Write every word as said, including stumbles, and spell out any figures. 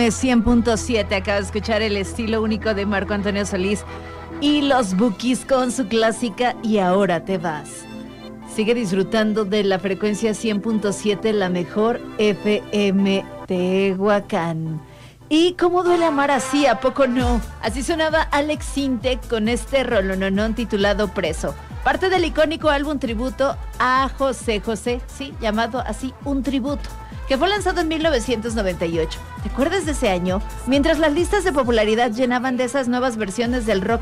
cien punto siete, acaba de escuchar el estilo único de Marco Antonio Solís y los Bukis con su clásica Y ahora te vas. Sigue disfrutando de la frecuencia cien punto siete, la mejor F M Tehuacán. ¿Y cómo duele amar así? ¿A poco no? Así sonaba Alex Sintek con este rolononón titulado Preso. Parte del icónico álbum tributo a José José, sí, llamado así, Un Tributo, que fue lanzado en mil novecientos noventa y ocho. ¿Te acuerdas de ese año? Mientras las listas de popularidad llenaban de esas nuevas versiones del rock